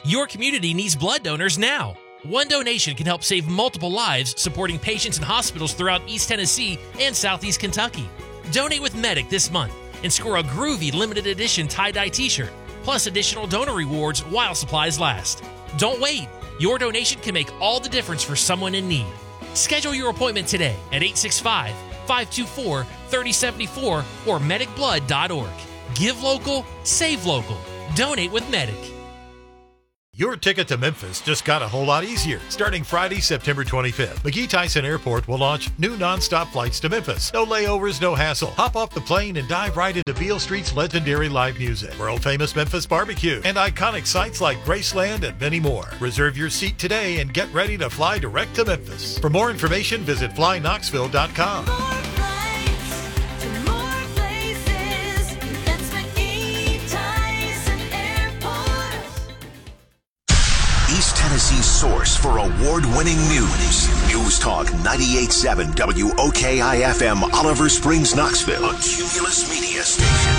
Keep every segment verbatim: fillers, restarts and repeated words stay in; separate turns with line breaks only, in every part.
Your community needs blood donors now. One donation can help save multiple lives, supporting patients in hospitals throughout East Tennessee and Southeast Kentucky. Donate with Medic this month and score a groovy limited edition tie-dye t-shirt, plus additional donor rewards while supplies last. Don't wait. Your donation can make all the difference for someone in need. Schedule your appointment today at eight six five, five two four, three oh seven four or medic blood dot org. Give local, save local. Donate with Medic.
Your ticket to Memphis just got a whole lot easier. Starting Friday, September twenty-fifth, McGee Tyson Airport will launch new nonstop flights to Memphis. No layovers, no hassle. Hop off the plane and dive right into Beale Street's legendary live music, world-famous Memphis barbecue, and iconic sites like Graceland and many more. Reserve your seat today and get ready to fly direct to Memphis. For more information, visit fly knoxville dot com.
East Tennessee's source for award-winning news. News Talk ninety-eight point seven W O K I F M, Oliver Springs, Knoxville, a Cumulus Media Station.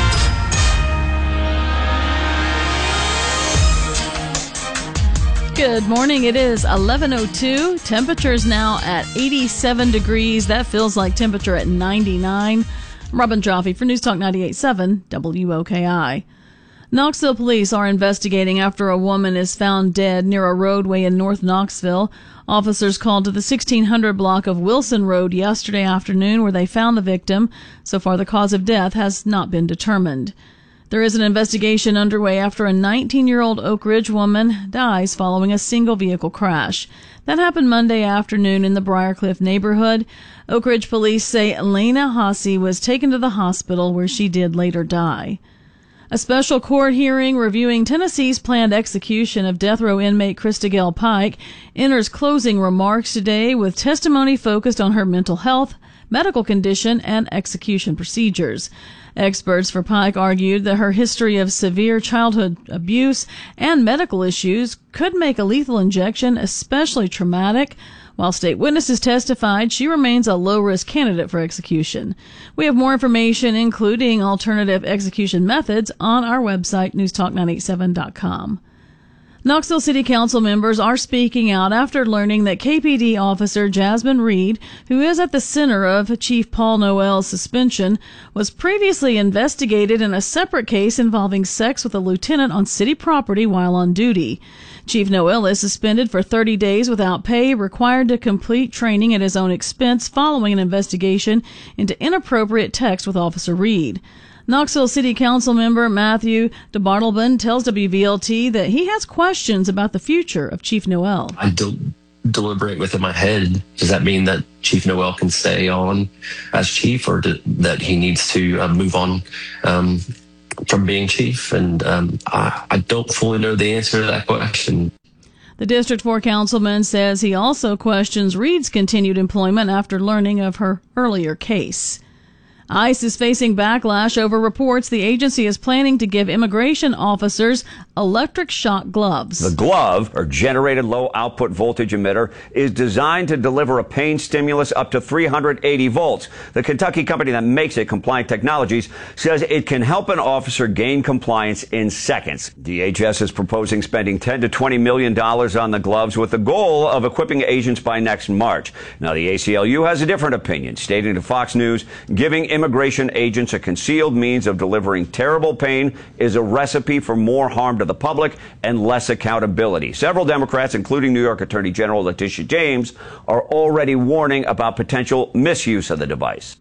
Good morning. It is eleven oh two. Temperature is now at eighty-seven degrees. That feels like temperature at ninety-nine. I'm Robin Jaffe for News Talk ninety-eight point seven W O K I. Knoxville police are investigating after a woman is found dead near a roadway in North Knoxville. Officers called to the sixteen hundred block of Wilson Road yesterday afternoon where they found the victim. So far, the cause of death has not been determined. There is an investigation underway after a nineteen-year-old Oak Ridge woman dies following a single-vehicle crash. That happened Monday afternoon in the Briarcliff neighborhood. Oak Ridge police say Elena Haase was taken to the hospital where she did later die. A special court hearing reviewing Tennessee's planned execution of death row inmate Christigel Pike enters closing remarks today with testimony focused on her mental health, medical condition, and execution procedures. Experts for Pike argued that her history of severe childhood abuse and medical issues could make a lethal injection especially traumatic. While state witnesses testified, she remains a low-risk candidate for execution. We have more information, including alternative execution methods, on our website, news talk nine eight seven dot com. Knoxville City Council members are speaking out after learning that K P D officer Jasmine Reed, who is at the center of Chief Paul Noel's suspension, was previously investigated in a separate case involving sex with a lieutenant on city property while on duty. Chief Noel is suspended for thirty days without pay, required to complete training at his own expense following an investigation into inappropriate text with Officer Reed. Knoxville City Council member Matthew DeBartleben tells W V L T that he has questions about the future of Chief Noel.
I del- deliberate within my head. Does that mean that Chief Noel can stay on as chief, or do, that he needs to uh, move on um, from being chief? And um, I, I don't fully know the answer to that question.
The District four councilman says he also questions Reed's continued employment after learning of her earlier case. ICE is facing backlash over reports the agency is planning to give immigration officers electric shock gloves.
The glove, or generated low output voltage emitter, is designed to deliver a pain stimulus up to three hundred eighty volts. The Kentucky company that makes it, Compliant Technologies, says it can help an officer gain compliance in seconds. D H S is proposing spending ten to twenty million dollars on the gloves with the goal of equipping agents by next March. Now, the A C L U has a different opinion, stating to Fox News, giving immigration agents a concealed means of delivering terrible pain is a recipe for more harm to the public and less accountability. Several Democrats, including New York Attorney General Letitia James, are already warning about potential misuse of the device.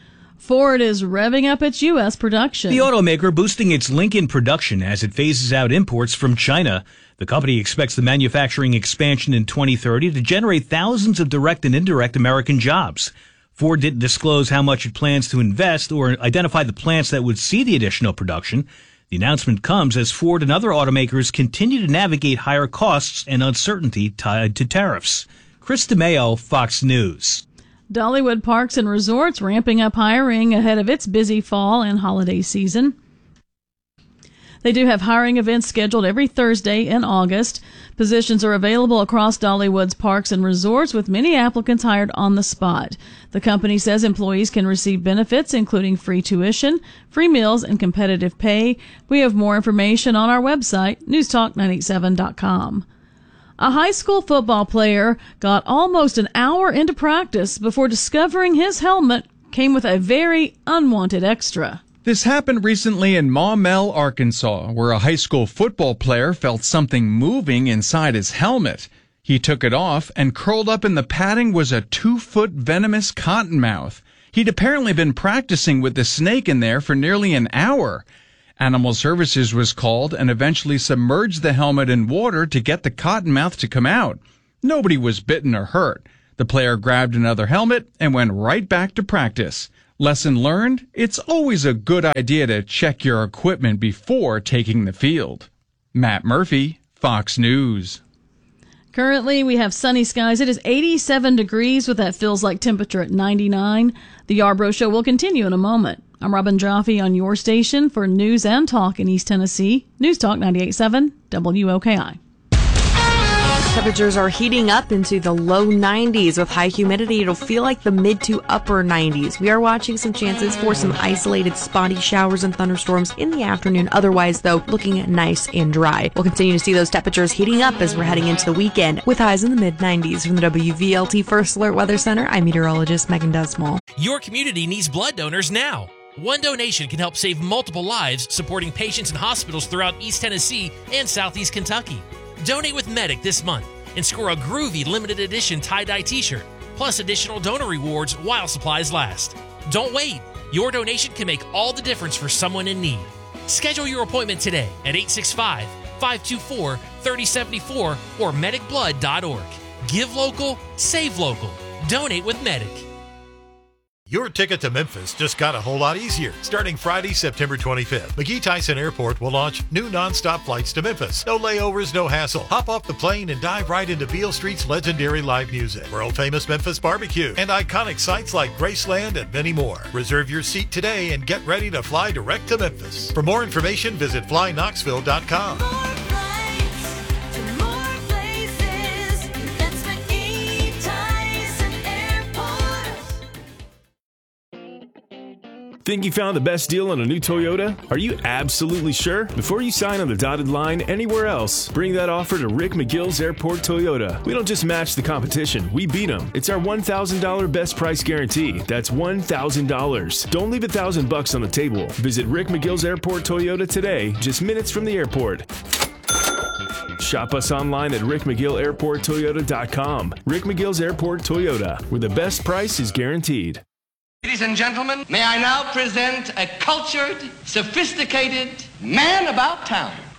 Ford is revving up its U S production.
The automaker boosting its Lincoln production as it phases out imports from China. The company expects the manufacturing expansion in twenty thirty to generate thousands of direct and indirect American jobs. Ford didn't disclose how much it plans to invest or identify the plants that would see the additional production. The announcement comes as Ford and other automakers continue to navigate higher costs and uncertainty tied to tariffs. Chris DeMeo, Fox News.
Dollywood Parks and Resorts ramping up hiring ahead of its busy fall and holiday season. They do have hiring events scheduled every Thursday in August. Positions are available across Dollywood's parks and resorts, with many applicants hired on the spot. The company says employees can receive benefits, including free tuition, free meals, and competitive pay. We have more information on our website, news talk nine eighty-seven dot com. A high school football player got almost an hour into practice before discovering his helmet came with a very unwanted extra.
This happened recently in Maumelle, Arkansas, where a high school football player felt something moving inside his helmet. He took it off, and curled up in the padding was a two-foot venomous cottonmouth. He'd apparently been practicing with the snake in there for nearly an hour. Animal Services was called and eventually submerged the helmet in water to get the cottonmouth to come out. Nobody was bitten or hurt. The player grabbed another helmet and went right back to practice. Lesson learned, it's always a good idea to check your equipment before taking the field. Matt Murphy, Fox News.
Currently, we have sunny skies. It is eighty-seven degrees with that feels like temperature at ninety-nine. The Yarbrough Show will continue in a moment. I'm Robin Jaffe on your station for news and talk in East Tennessee. News Talk ninety-eight point seven W O K I.
Temperatures are heating up into the low nineties with high humidity. It'll feel like the mid to upper nineties. We are watching some chances for some isolated spotty showers and thunderstorms in the afternoon. Otherwise, though, looking nice and dry. We'll continue to see those temperatures heating up as we're heading into the weekend with highs in the mid nineties. From the W V L T First Alert Weather Center, I'm meteorologist Megan Desmall.
Your community needs blood donors now. One donation can help save multiple lives, supporting patients in hospitals throughout East Tennessee and Southeast Kentucky. Donate with Medic this month and score a groovy limited edition tie-dye t-shirt, plus additional donor rewards while supplies last. Don't wait. Your donation can make all the difference for someone in need. Schedule your appointment today at eight six five, five two four, three oh seven four or medic blood dot org. Give local, save local. Donate with Medic.
Your ticket to Memphis just got a whole lot easier. Starting Friday, September twenty-fifth, McGee Tyson Airport will launch new nonstop flights to Memphis. No layovers, no hassle. Hop off the plane and dive right into Beale Street's legendary live music, world-famous Memphis barbecue, and iconic sites like Graceland and many more. Reserve your seat today and get ready to fly direct to Memphis. For more information, visit fly knoxville dot com.
Think you found the best deal on a new Toyota? Are you absolutely sure? Before you sign on the dotted line anywhere else, bring that offer to Rick McGill's Airport Toyota. We don't just match the competition, we beat them. It's our one thousand dollars best price guarantee. That's one thousand dollars. Don't leave a thousand bucks on the table. Visit Rick McGill's Airport Toyota today, just minutes from the airport. Shop us online at rick mcgill airport toyota dot com. Rick McGill's Airport Toyota, where the best price is guaranteed.
Ladies and gentlemen, may I now present a cultured, sophisticated man about town.